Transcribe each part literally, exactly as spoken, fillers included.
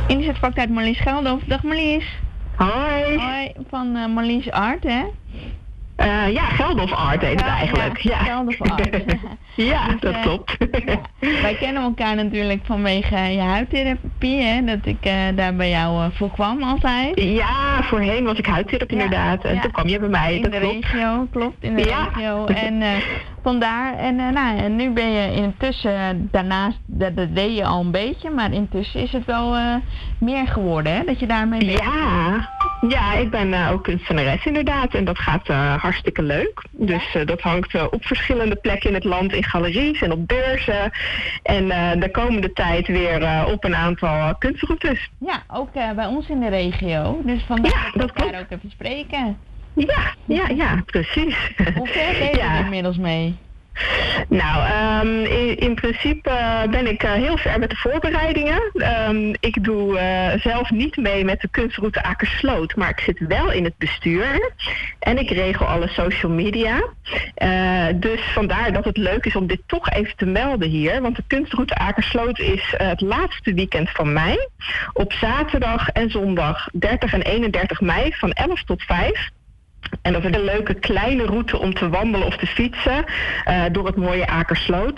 Inzetpraktijk Marlies Geldof. Dag Marlies. Hoi. Hoi, van uh, Marlies Art, hè? Uh, ja, Geldof Art heet het eigenlijk. Ja, ja. Geldof Art. ja, dus, dat uh, klopt. ja. Wij kennen elkaar natuurlijk vanwege je huidtherapie, hè? Dat ik uh, daar bij jou uh, voor kwam altijd. Ja, voorheen was ik huidtherapeut ja. inderdaad. En ja. toen kwam je bij mij, in dat de klopt. regio, klopt, in de ja. regio. En uh, vandaar, en uh, nou, en nu ben je intussen, daarnaast, dat, dat deed je al een beetje, maar intussen is het wel uh, meer geworden, hè? Dat je daarmee bezig bent. Ja. Ja, ik ben uh, ook kunstenares inderdaad en dat gaat uh, hartstikke leuk. Dus uh, dat hangt uh, op verschillende plekken in het land in galeries en op beurzen. En uh, de komende tijd weer uh, op een aantal kunstroutes. Ja, ook uh, bij ons in de regio. Dus vandaar ja, dat we elkaar ook even spreken. Ja, ja, ja, precies. Hoe ver ben je ja. er inmiddels mee? Nou, um, in, in principe uh, ben ik uh, heel ver met de voorbereidingen. Um, ik doe uh, zelf niet mee met de kunstroute Akersloot, maar ik zit wel in het bestuur. En ik regel alle social media. Uh, dus vandaar dat het leuk is om dit toch even te melden hier. Want de kunstroute Akersloot is uh, het laatste weekend van mei. Op zaterdag en zondag dertig en eenendertig mei van elf tot vijf. En dat is een leuke kleine route om te wandelen of te fietsen uh, door het mooie Akersloot.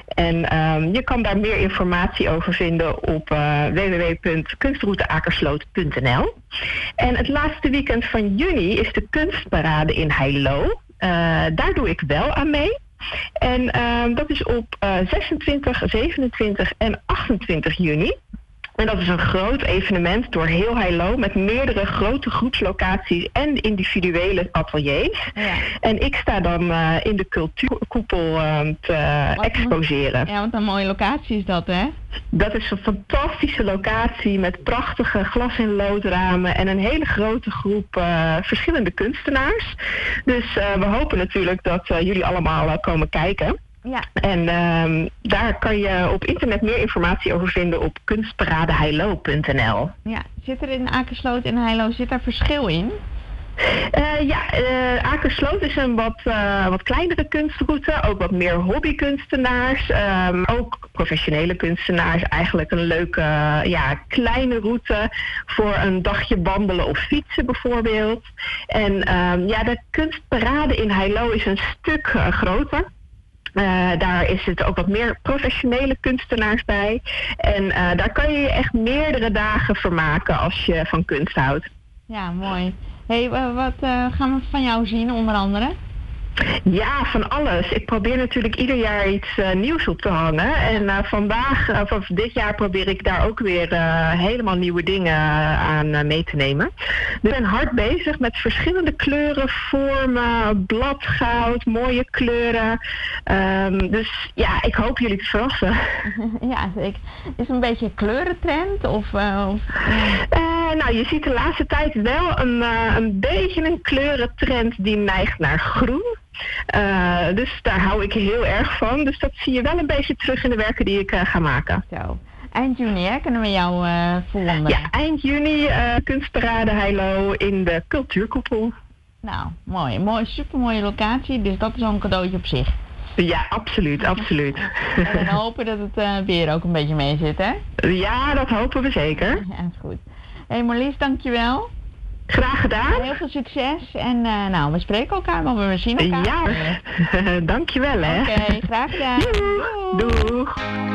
En um, je kan daar meer informatie over vinden op uh, w w w punt kunstrouteakersloot punt n l. En het laatste weekend van juni is de kunstparade in Heilo. Uh, daar doe ik wel aan mee. En uh, dat is op uh, zesentwintig, zevenentwintig en achtentwintig juni. En dat is een groot evenement door heel Heilo met meerdere grote groepslocaties en individuele ateliers. Ja. En ik sta dan uh, in de cultuurkoepel uh, te uh, exposeren. Ja, want een mooie locatie is dat, hè? Dat is een fantastische locatie met prachtige glas- en loodramen en een hele grote groep uh, verschillende kunstenaars. Dus uh, we hopen natuurlijk dat uh, jullie allemaal uh, komen kijken. Ja. En uh, daar kan je op internet meer informatie over vinden op kunstparadeheilo punt n l. Ja, zit er in Akersloot en Heilo, zit daar verschil in? Uh, ja, uh, Akersloot is een wat, uh, wat kleinere kunstroute, ook wat meer hobbykunstenaars, um, ook professionele kunstenaars. Eigenlijk een leuke uh, ja, kleine route voor een dagje wandelen of fietsen bijvoorbeeld. En um, ja, de kunstparade in Heilo is een stuk uh, groter. Uh, daar is het ook wat meer professionele kunstenaars bij. En uh, daar kan je je echt meerdere dagen vermaken als je van kunst houdt. Ja, mooi. Hey, wat uh, gaan we van jou zien onder andere? Ja, van alles. Ik probeer natuurlijk ieder jaar iets uh, nieuws op te hangen. En uh, vandaag, uh, of dit jaar probeer ik daar ook weer uh, helemaal nieuwe dingen aan uh, mee te nemen. Dus ik ben hard bezig met verschillende kleuren, vormen, bladgoud, mooie kleuren. Um, dus ja, ik hoop jullie te verrassen. Ja, zeker. Is het een beetje een kleurentrend? Of, uh, of, uh... Uh, nou, je ziet de laatste tijd wel een, uh, een beetje een kleurentrend die neigt naar groen. Uh, dus daar hou ik heel erg van. Dus dat zie je wel een beetje terug in de werken die ik uh, ga maken. Zo. Eind juni, hè, kunnen we jou uh, verwonderen? Ja, eind juni uh, kunstparade Heilo in de cultuurkoepel. Nou, mooi. mooi. Supermooie locatie, dus dat is al een cadeautje op zich. Ja, absoluut, absoluut. En we hopen dat het uh, weer ook een beetje mee zit, hè? Ja, dat hopen we zeker. Ja, is goed. Hé hey Marlies, dankjewel. Graag gedaan. Heel veel succes. En uh, nou, we spreken elkaar, maar we zien elkaar. Ja, dankjewel hè. Oké, okay, graag gedaan. Doeg. Doeg.